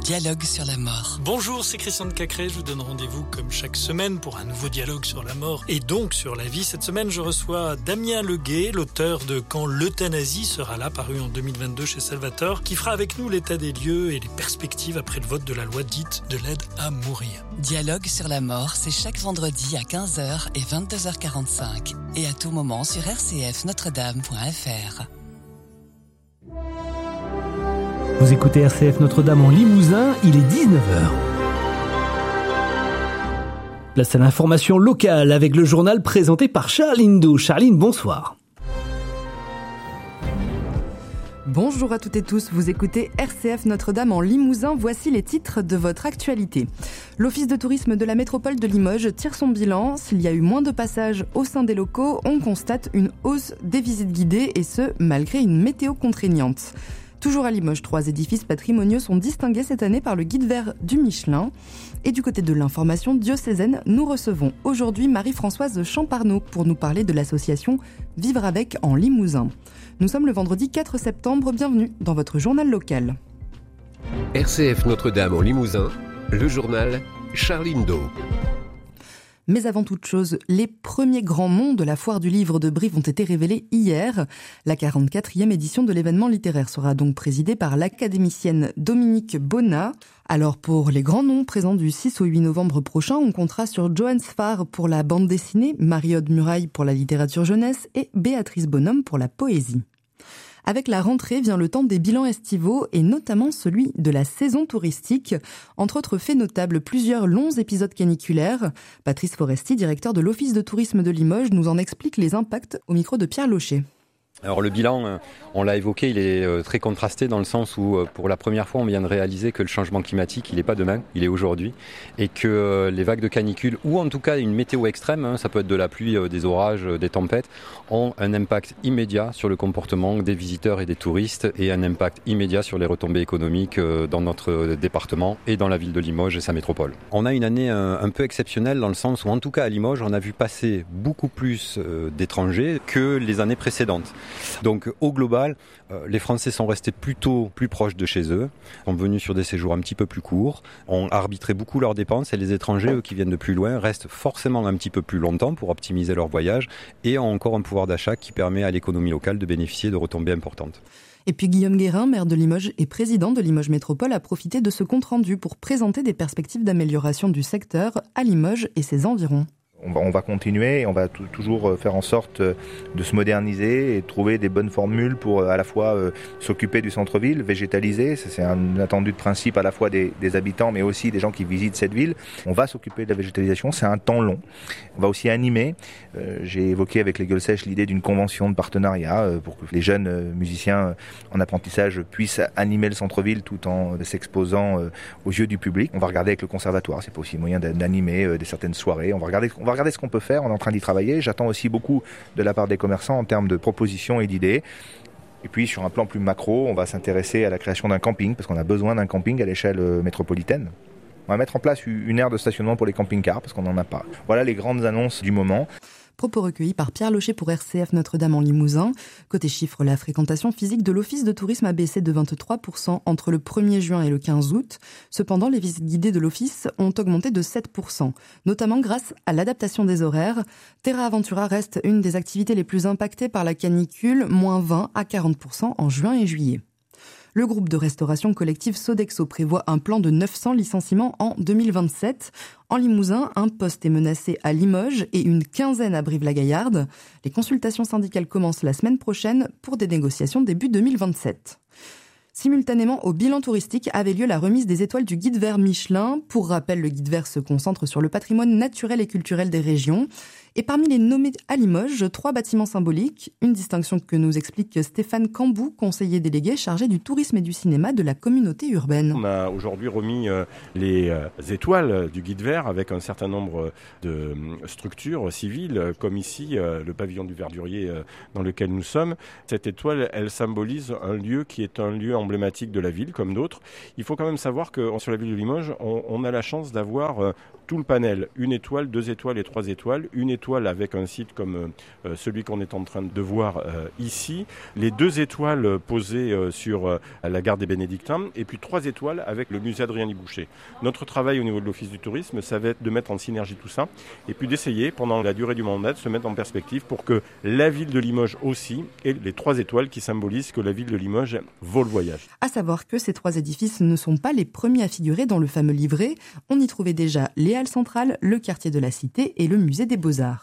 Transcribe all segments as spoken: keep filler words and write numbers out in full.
dialogue sur la mort. Bonjour, c'est Christian de Cacré. Je vous donne rendez-vous comme chaque semaine pour un nouveau dialogue sur la mort et donc sur la vie. Cette semaine, je reçois Damien Leguet, l'auteur de Quand l'euthanasie sera là, paru en deux mille vingt-deux chez Salvator, qui fera avec nous l'état des lieux et les perspectives après le vote de la loi dite de l'aide à mourir. Dialogue sur la mort, c'est chaque vendredi à quinze heures et vingt-deux heures quarante-cinq et à tout moment sur r c f notre dame point f r. Vous écoutez R C F Notre-Dame en Limousin, il est dix-neuf heures. Place à l'information locale avec le journal présenté par Charline Do. Charline, bonsoir. Bonjour à toutes et tous, vous écoutez R C F Notre-Dame en Limousin, voici les titres de votre actualité. L'Office de tourisme de la métropole de Limoges tire son bilan. S'il y a eu moins de passages au sein des locaux, on constate une hausse des visites guidées et ce, malgré une météo contraignante. Toujours à Limoges, trois édifices patrimoniaux sont distingués cette année par le guide vert du Michelin. Et du côté de l'information diocésaine, nous recevons aujourd'hui Marie-Françoise Champarneau pour nous parler de l'association Vivre avec en Limousin. Nous sommes le vendredi quatre septembre, bienvenue dans votre journal local. R C F Notre-Dame en Limousin, le journal Charline Do. Mais avant toute chose, les premiers grands noms de la foire du livre de Brive ont été révélés hier. La quarante-quatrième édition de l'événement littéraire sera donc présidée par l'académicienne Dominique Bonnat. Alors pour les grands noms présents du six au huit novembre prochain, on comptera sur Johan Sfar pour la bande dessinée, Marie-Aude Muraille pour la littérature jeunesse et Béatrice Bonhomme pour la poésie. Avec la rentrée vient le temps des bilans estivaux et notamment celui de la saison touristique. Entre autres faits notables, plusieurs longs épisodes caniculaires. Patrice Foresti, directeur de l'Office de tourisme de Limoges, nous en explique les impacts au micro de Pierre Locher. Alors le bilan, on l'a évoqué, il est très contrasté dans le sens où pour la première fois on vient de réaliser que le changement climatique il n'est pas demain, il est aujourd'hui et que les vagues de canicule ou en tout cas une météo extrême, ça peut être de la pluie, des orages, des tempêtes, ont un impact immédiat sur le comportement des visiteurs et des touristes et un impact immédiat sur les retombées économiques dans notre département et dans la ville de Limoges et sa métropole. On a une année un peu exceptionnelle dans le sens où en tout cas à Limoges on a vu passer beaucoup plus d'étrangers que les années précédentes. Donc au global, euh, les Français sont restés plutôt plus proches de chez eux, sont venus sur des séjours un petit peu plus courts, ont arbitré beaucoup leurs dépenses et les étrangers, eux qui viennent de plus loin, restent forcément un petit peu plus longtemps pour optimiser leur voyage et ont encore un pouvoir d'achat qui permet à l'économie locale de bénéficier de retombées importantes. Et puis Guillaume Guérin, maire de Limoges et président de Limoges Métropole, a profité de ce compte-rendu pour présenter des perspectives d'amélioration du secteur à Limoges et ses environs. On va, on va continuer et on va t- toujours faire en sorte de se moderniser et de trouver des bonnes formules pour à la fois euh, s'occuper du centre-ville, végétaliser. Ça, c'est un attendu de principe à la fois des, des habitants mais aussi des gens qui visitent cette ville. On va s'occuper de la végétalisation, c'est un temps long. On va aussi animer. Euh, j'ai évoqué avec les Gueules Sèches l'idée d'une convention de partenariat euh, pour que les jeunes euh, musiciens en apprentissage puissent animer le centre-ville tout en euh, s'exposant euh, aux yeux du public. On va regarder avec le conservatoire, c'est pas aussi moyen d'animer euh, des certaines soirées. On va regarder, on va On va regarder ce qu'on peut faire, on est en train d'y travailler. J'attends aussi beaucoup de la part des commerçants en termes de propositions et d'idées. Et puis sur un plan plus macro, on va s'intéresser à la création d'un camping, parce qu'on a besoin d'un camping à l'échelle métropolitaine. On va mettre en place une aire de stationnement pour les camping-cars, parce qu'on n'en a pas. Voilà les grandes annonces du moment. Propos recueillis par Pierre Locher pour R C F Notre-Dame en Limousin. Côté chiffres, la fréquentation physique de l'Office de tourisme a baissé de vingt-trois pour cent entre le premier juin et le quinze août. Cependant, les visites guidées de l'Office ont augmenté de sept pour cent, notamment grâce à l'adaptation des horaires. Terra Aventura reste une des activités les plus impactées par la canicule, moins vingt à quarante pour cent en juin et juillet. Le groupe de restauration collective Sodexo prévoit un plan de neuf cents licenciements en deux mille vingt-sept. En Limousin, un poste est menacé à Limoges et une quinzaine à Brive-la-Gaillarde. Les consultations syndicales commencent la semaine prochaine pour des négociations début deux mille vingt-sept. Simultanément au bilan touristique avait lieu la remise des étoiles du guide vert Michelin. Pour rappel, le guide vert se concentre sur le patrimoine naturel et culturel des régions. Et parmi les nommés à Limoges, trois bâtiments symboliques, une distinction que nous explique Stéphane Cambou, conseiller délégué chargé du tourisme et du cinéma de la communauté urbaine. On a aujourd'hui remis les étoiles du guide vert avec un certain nombre de structures civiles, comme ici le pavillon du Verdurier dans lequel nous sommes. Cette étoile, elle symbolise un lieu qui est un lieu emblématique de la ville, comme d'autres. Il faut quand même savoir que sur la ville de Limoges, on, on a la chance d'avoir tout le panel, une étoile, deux étoiles et trois étoiles, une étoile étoiles avec un site comme euh, celui qu'on est en train de voir euh, ici, les deux étoiles posées euh, sur euh, la gare des Bénédictins et puis trois étoiles avec le musée Adrien-Liboucher. Notre travail au niveau de l'Office du tourisme, ça va être de mettre en synergie tout ça et puis d'essayer pendant la durée du mandat de se mettre en perspective pour que la ville de Limoges aussi ait les trois étoiles qui symbolisent que la ville de Limoges vaut le voyage. À savoir que ces trois édifices ne sont pas les premiers à figurer dans le fameux livret. On y trouvait déjà les Halles centrales, le quartier de la Cité et le musée des Beaux-Arts.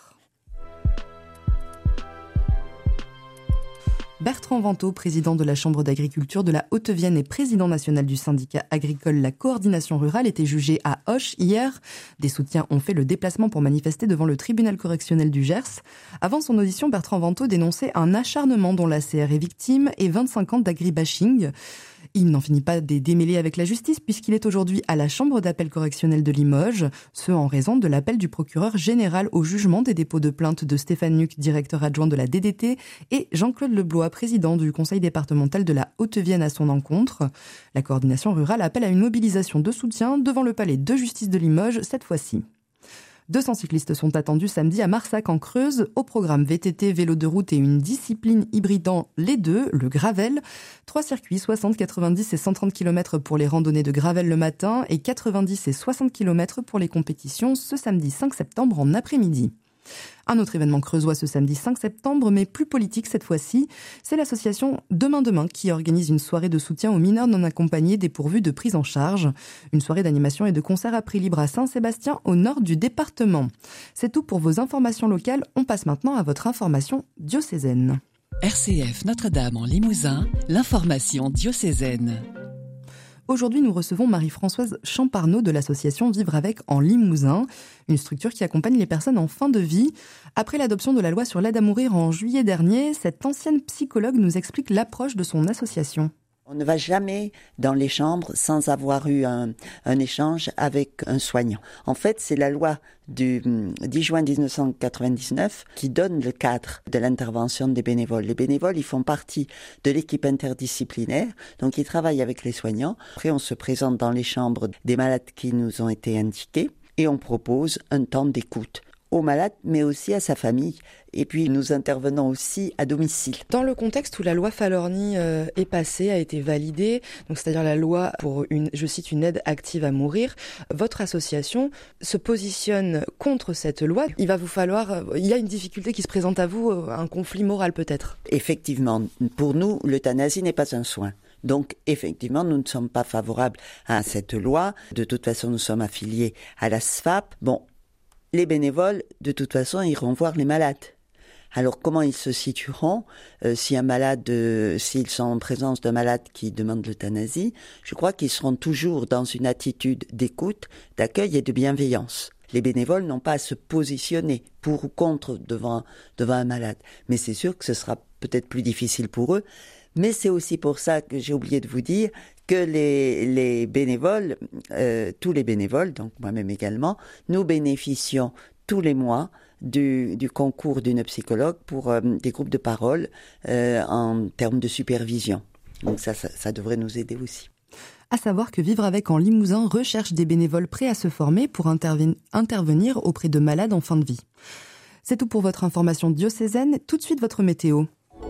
Bertrand Vantaux, président de la Chambre d'agriculture de la Haute-Vienne et président national du syndicat agricole La Coordination Rurale, était jugé à Auch hier. Des soutiens ont fait le déplacement pour manifester devant le tribunal correctionnel du Gers. Avant son audition, Bertrand Vantaux dénonçait un acharnement dont la C R est victime et vingt-cinq ans d'agribashing. Il n'en finit pas des démêlés avec la justice puisqu'il est aujourd'hui à la Chambre d'appel correctionnel de Limoges, ce en raison de l'appel du procureur général au jugement des dépôts de plainte de Stéphane Nuc, directeur adjoint de la D D T, et Jean-Claude Leblois, président du conseil départemental de la Haute-Vienne à son encontre. La coordination rurale appelle à une mobilisation de soutien devant le palais de justice de Limoges cette fois-ci. deux cents cyclistes sont attendus samedi à Marsac en Creuse. Au programme V T T, vélo de route et une discipline hybridant les deux, le gravel. Trois circuits, soixante, quatre-vingt-dix et cent trente kilomètres pour les randonnées de gravel le matin et quatre-vingt-dix et soixante kilomètres pour les compétitions ce samedi cinq septembre en après-midi. Un autre événement creusois ce samedi cinq septembre, mais plus politique cette fois-ci, c'est l'association Demain Demain qui organise une soirée de soutien aux mineurs non accompagnés dépourvus de prise en charge. Une soirée d'animation et de concert à prix libre à Saint-Sébastien, au nord du département. C'est tout pour vos informations locales. On passe maintenant à votre information diocésaine. R C F Notre-Dame en Limousin, l'information diocésaine. Aujourd'hui, nous recevons Marie-Françoise Champarneau de l'association Vivre avec en Limousin, une structure qui accompagne les personnes en fin de vie. Après l'adoption de la loi sur l'aide à mourir en juillet dernier, cette ancienne psychologue nous explique l'approche de son association. On ne va jamais dans les chambres sans avoir eu un, un échange avec un soignant. En fait, c'est la loi du dix juin dix-neuf cent quatre-vingt-dix-neuf qui donne le cadre de l'intervention des bénévoles. Les bénévoles, ils font partie de l'équipe interdisciplinaire, donc ils travaillent avec les soignants. Après, on se présente dans les chambres des malades qui nous ont été indiqués et on propose un temps d'écoute aux malades, mais aussi à sa famille. Et puis, nous intervenons aussi à domicile. Dans le contexte où la loi Falorni euh, est passée, a été validée, donc c'est-à-dire la loi pour, une, je cite, une aide active à mourir, votre association se positionne contre cette loi. Il va vous falloir, il y a une difficulté qui se présente à vous, un conflit moral peut-être. Effectivement, pour nous, l'euthanasie n'est pas un soin. Donc, effectivement, nous ne sommes pas favorables à cette loi. De toute façon, nous sommes affiliés à la S F A P. Bon, les bénévoles, de toute façon, iront voir les malades. Alors, comment ils se situeront euh, si un malade, euh, s'ils sont en présence d'un malade qui demande l'euthanasie? Je crois qu'ils seront toujours dans une attitude d'écoute, d'accueil et de bienveillance. Les bénévoles n'ont pas à se positionner pour ou contre devant, devant un malade. Mais c'est sûr que ce sera peut-être plus difficile pour eux. Mais c'est aussi pour ça que j'ai oublié de vous dire que les, les bénévoles, euh, tous les bénévoles, donc moi-même également, nous bénéficions tous les mois du, du concours d'une psychologue pour euh, des groupes de parole euh, en termes de supervision. Donc ça, ça, ça devrait nous aider aussi. À savoir que Vivre avec en Limousin recherche des bénévoles prêts à se former pour interven- intervenir auprès de malades en fin de vie. C'est tout pour votre information diocésaine. Tout de suite, votre météo.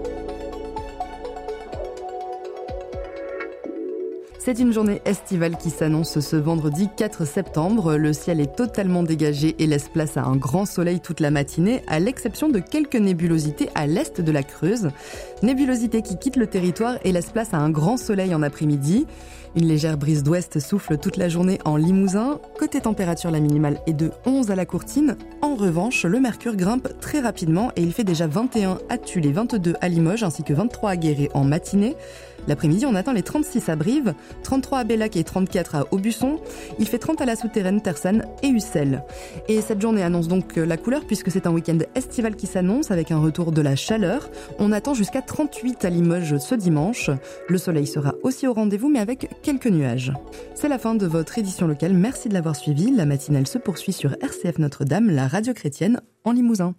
C'est une journée estivale qui s'annonce ce vendredi quatre septembre. Le ciel est totalement dégagé et laisse place à un grand soleil toute la matinée, à l'exception de quelques nébulosités à l'est de la Creuse. Nébulosités qui quittent le territoire et laissent place à un grand soleil en après-midi. Une légère brise d'ouest souffle toute la journée en Limousin. Côté température, la minimale est de onze à la Courtine. En revanche, le mercure grimpe très rapidement et il fait déjà vingt et un à Tulle et vingt-deux à Limoges ainsi que vingt-trois à Guéret en matinée. L'après-midi, on atteint les trente-six à Brive, trente-trois à Bellac et trente-quatre à Aubusson. Il fait trente à la Souterraine, Tersanne et Ussel. Et cette journée annonce donc la couleur puisque c'est un week-end estival qui s'annonce avec un retour de la chaleur. On attend jusqu'à trente-huit à Limoges ce dimanche. Le soleil sera aussi au rendez-vous mais avec quelques nuages. C'est la fin de votre édition locale. Merci de l'avoir suivi. La matinale se poursuit sur R C F Notre-Dame, la radio chrétienne en Limousin.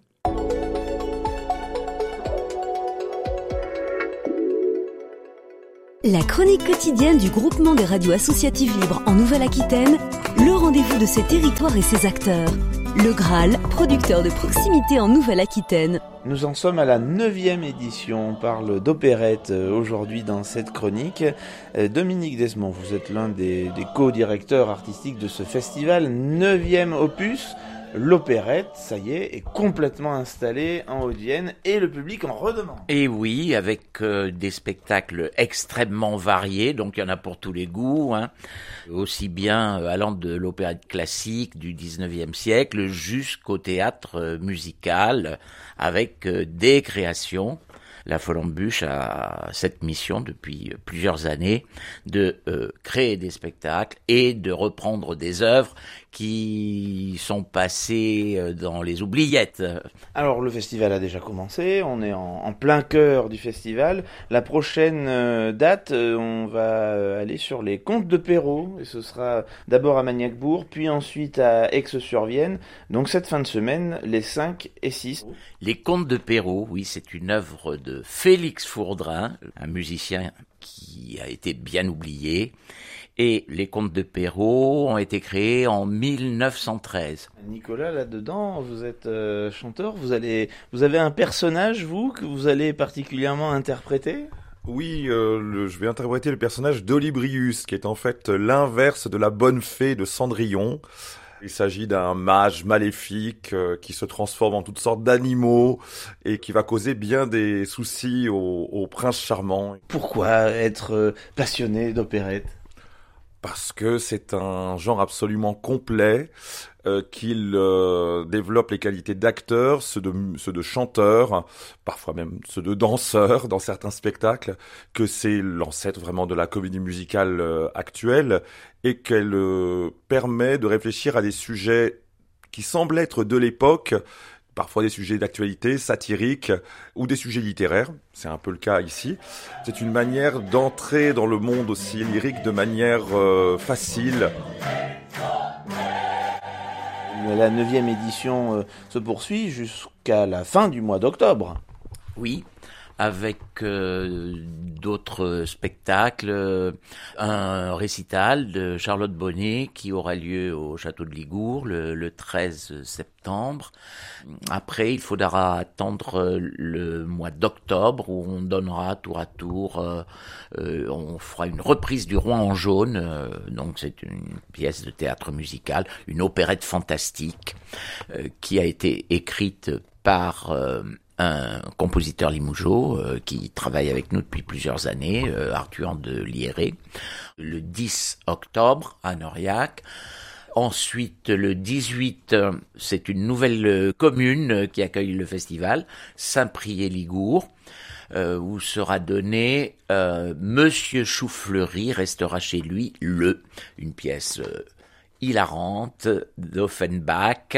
La chronique quotidienne du groupement des radios associatives libres en Nouvelle-Aquitaine, le rendez-vous de ses territoires et ses acteurs. Le Graal, producteur de proximité en Nouvelle-Aquitaine. Nous en sommes à la neuvième édition. On parle d'opérette aujourd'hui dans cette chronique. Dominique Desmond, vous êtes l'un des, des co-directeurs artistiques de ce festival. Neuvième opus. L'opérette, ça y est, est complètement installée en Haute-Vienne et le public en redemande. Et oui, avec euh, des spectacles extrêmement variés, donc il y en a pour tous les goûts, hein. Aussi bien euh, allant de l'opérette classique du dix-neuvième siècle jusqu'au théâtre euh, musical, avec euh, des créations. La Folle-en-Bûche a cette mission depuis plusieurs années de euh, créer des spectacles et de reprendre des œuvres qui sont passées dans les oubliettes. Alors le festival a déjà commencé, on est en, en plein cœur du festival. La prochaine euh, date, euh, on va aller sur les Contes de Perrault, et ce sera d'abord à Magnacbourg, puis ensuite à Aix-sur-Vienne. Donc cette fin de semaine, les cinq et six. Les Contes de Perrault, oui, c'est une œuvre de Félix Fourdrin, un musicien qui a été bien oublié. Et les Contes de Perrault ont été créés en mille neuf cent treize. Nicolas, là-dedans, vous êtes euh, chanteur, vous, allez, vous avez un personnage, vous, que vous allez particulièrement interpréter ? Oui, euh, le, je vais interpréter le personnage d'Olybrius, qui est en fait l'inverse de la bonne fée de Cendrillon. Il s'agit d'un mage maléfique euh, qui se transforme en toutes sortes d'animaux et qui va causer bien des soucis au, au prince charmant. Pourquoi être euh, passionné d'opérette ? Parce que c'est un genre absolument complet, euh, qu'il euh, développe les qualités d'acteur, ceux de, ceux de chanteur, parfois même ceux de danseur dans certains spectacles, que c'est l'ancêtre vraiment de la comédie musicale euh, actuelle, et qu'elle euh, permet de réfléchir à des sujets qui semblent être de l'époque, parfois des sujets d'actualité, satiriques, ou des sujets littéraires. C'est un peu le cas ici. C'est une manière d'entrer dans le monde aussi lyrique de manière euh, facile. La neuvième édition euh, se poursuit jusqu'à la fin du mois d'octobre. Oui, avec euh, d'autres spectacles, euh, un récital de Charlotte Bonnet qui aura lieu au château de Ligours le, le treize septembre. Après, il faudra attendre le mois d'octobre où on donnera tour à tour, euh, euh, on fera une reprise du Roi en jaune, euh, donc c'est une pièce de théâtre musical, une opérette fantastique euh, qui a été écrite par euh, un compositeur limougeaud euh, qui travaille avec nous depuis plusieurs années, euh, Arthur de Lierré, le dix octobre à Noriac. Ensuite, le dix-huit, c'est une nouvelle commune qui accueille le festival, Saint-Priest-Ligours, euh, où sera donné euh, Monsieur Choufleury restera chez lui le, une pièce euh, hilarante d'Offenbach.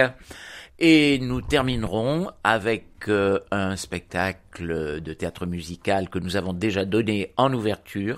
Et nous terminerons avec euh, un spectacle de théâtre musical que nous avons déjà donné en ouverture,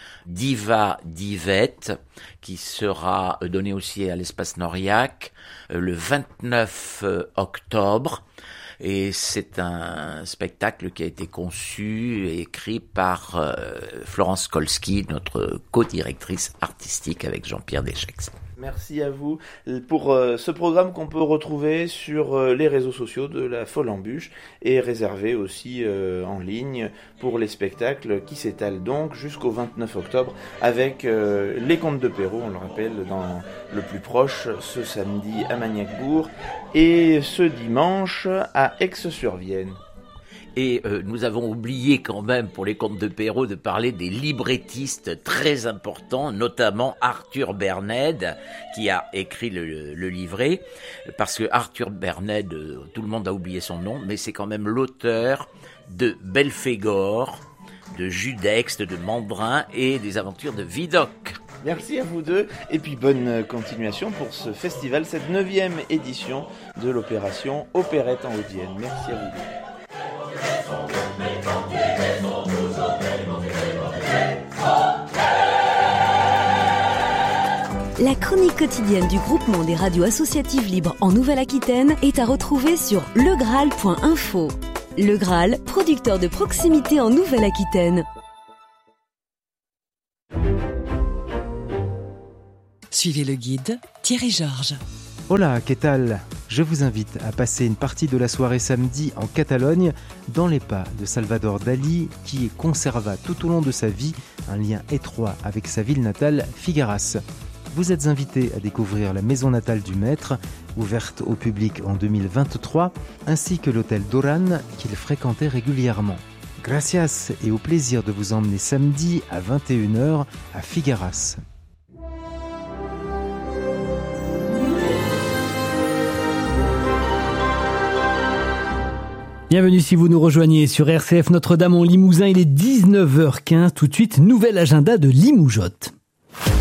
Diva d'Yvette, qui sera donné aussi à l'espace Noriac euh, le vingt-neuf octobre. Et c'est un spectacle qui a été conçu et écrit par euh, Florence Kolski, notre co-directrice artistique avec Jean-Pierre Deschex. Merci à vous pour euh, ce programme qu'on peut retrouver sur euh, les réseaux sociaux de la Folle-en-Bûche et réservé aussi euh, en ligne pour les spectacles qui s'étalent donc jusqu'au vingt-neuf octobre avec euh, les Contes de Perrault, on le rappelle, dans le plus proche, ce samedi à Magnacbourg et ce dimanche à Aix-sur-Vienne. Et euh, nous avons oublié quand même, pour les Contes de Perrault, de parler des librettistes très importants, notamment Arthur Bernède, qui a écrit le, le livret, parce que Arthur Bernède, euh, tout le monde a oublié son nom, mais c'est quand même l'auteur de Belphégor, de Judex, de Mandrin et des aventures de Vidocq. Merci à vous deux, et puis bonne continuation pour ce festival, cette neuvième édition de l'opération Opérette en Haute-Vienne. Merci à vous deux. La chronique quotidienne du groupement des radios associatives libres en Nouvelle-Aquitaine est à retrouver sur legraal point info. Le Graal, producteur de proximité en Nouvelle-Aquitaine. Suivez le guide Thierry Georges. Hola, ¿qué tal? Je vous invite à passer une partie de la soirée samedi en Catalogne, dans les pas de Salvador Dali, qui conserva tout au long de sa vie un lien étroit avec sa ville natale, Figueras. Vous êtes invité à découvrir la maison natale du maître, ouverte au public en deux mille vingt-trois, ainsi que l'hôtel Doran qu'il fréquentait régulièrement. Gracias et au plaisir de vous emmener samedi à vingt et une heures à Figueras. Bienvenue si vous nous rejoignez sur R C F Notre-Dame en Limousin, il est dix-neuf heures quinze, tout de suite, nouvel agenda de Limoujotte.